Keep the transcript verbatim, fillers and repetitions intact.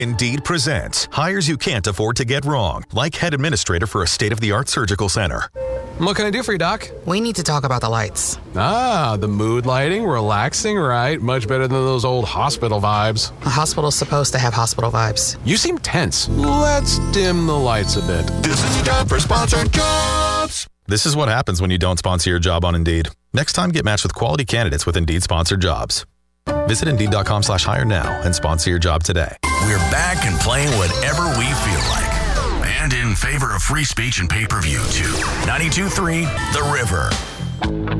Indeed presents hires you can't afford to get wrong, like head administrator for a state-of-the-art surgical center. What can I do for you, Doc? We need to talk about the lights. Ah, the mood lighting, relaxing, right? Much better than those old hospital vibes. A hospital's supposed to have hospital vibes. You seem tense. Let's dim the lights a bit. This is time for sponsored jobs. This is what happens when you don't sponsor your job on Indeed. Next time, get matched with quality candidates with Indeed sponsored jobs. Visit Indeed.com slash hire now and sponsor your job today. We're back and playing whatever we feel like. And in favor of free speech and pay-per-view, too. ninety-two point three The River.